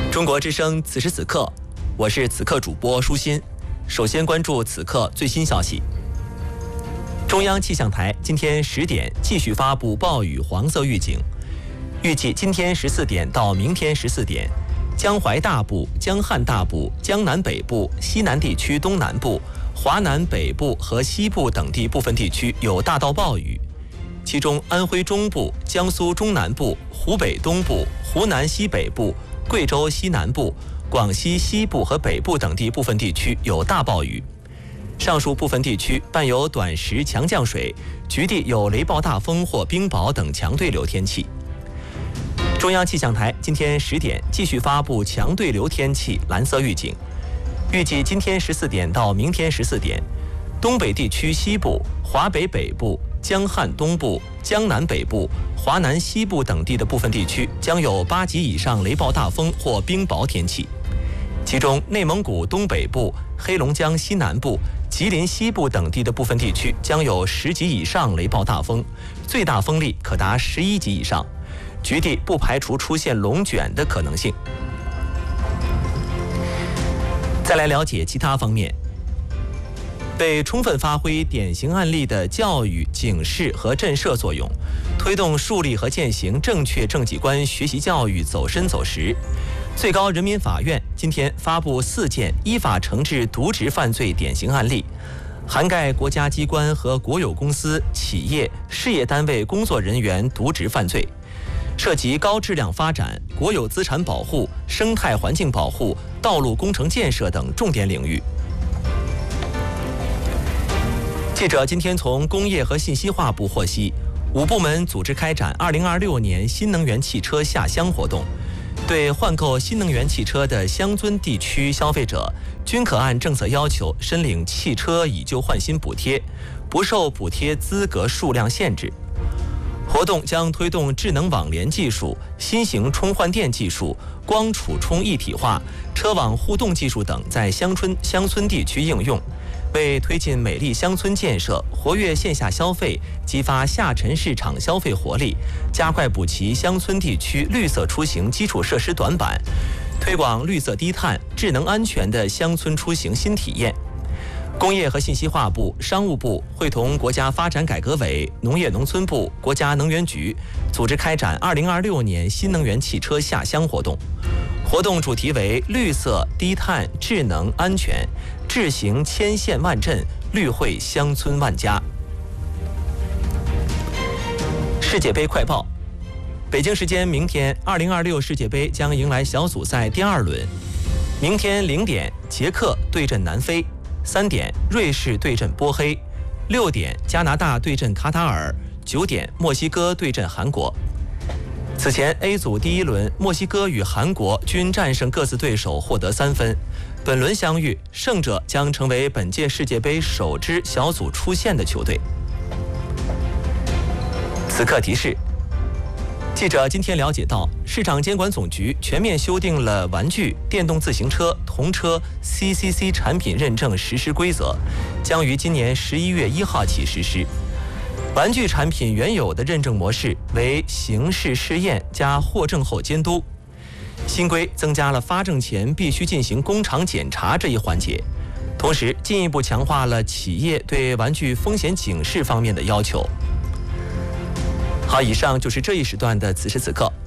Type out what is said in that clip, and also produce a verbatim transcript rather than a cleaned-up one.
中国之声，此时此刻，我是此刻主播舒心。首先关注此刻最新消息。中央气象台今天十点继续发布暴雨黄色预警，预计今天十四点到明天十四点，江淮大部、江汉大部、江南北部、西南地区东南部、华南北部和西部等地部分地区有大到暴雨，其中安徽中部、江苏中南部、湖北东部、湖南西北部、贵州西南部、广西西部和北部等地部分地区有大暴雨。上述部分地区伴有短时强降水，局地有雷暴大风或冰雹等强对流天气。中央气象台今天十点继续发布强对流天气蓝色预警，预计今天十四点到明天十四点，东北地区西部、华北北部、江汉东部、江南北部、华南西部等地的部分地区将有八级以上雷暴大风或冰雹天气，其中内蒙古东北部、黑龙江西南部、吉林西部等地的部分地区将有十级以上雷暴大风，最大风力可达十一级以上，局地不排除出现龙卷的可能性。再来了解其他方面。为充分发挥典型案例的教育、警示和震慑作用，推动树立和践行正确政绩观学习教育走深走实，最高人民法院今天发布四件依法惩治渎职犯罪典型案例，涵盖国家机关和国有公司、企业、事业单位工作人员渎职犯罪，涉及高质量发展、国有资产保护、生态环境保护、道路工程建设等重点领域。记者今天从工业和信息化部获悉，五部门组织开展二零二六年新能源汽车下乡活动，对换购新能源汽车的乡村地区消费者均可按政策要求申领汽车以旧换新补贴，不受补贴资格数量限制。活动将推动智能网联技术、新型充换电技术、光储充一体化、车网互动技术等在乡村乡村地区应用，为推进美丽乡村建设、活跃线下消费、激发下沉市场消费活力，加快补齐乡村地区绿色出行基础设施短板，推广绿色低碳、智能安全的乡村出行新体验。工业和信息化部、商务部会同国家发展改革委、农业农村部、国家能源局组织开展二零二六年新能源汽车下乡活动。活动主题为绿色、低碳、智能、安全，智行千县万镇，绿惠乡村万家。世界杯快报：北京时间明天，二零二六世界杯将迎来小组赛第二轮。明天零点，捷克对阵南非；三点，瑞士对阵波黑；六点，加拿大对阵卡塔尔；九点，墨西哥对阵韩国。此前 A 组第一轮，墨西哥与韩国均战胜各自对手，获得三分。本轮相遇，胜者将成为本届世界杯首支小组出线的球队。此刻提示：记者今天了解到，市场监管总局全面修订了玩具、电动自行车、童车 C C C 产品认证实施规则，将于今年十一月一号起实施。玩具产品原有的认证模式为形式试验加获证后监督，新规增加了发证前必须进行工厂检查这一环节，同时进一步强化了企业对玩具风险警示方面的要求。好，以上就是这一时段的此时此刻，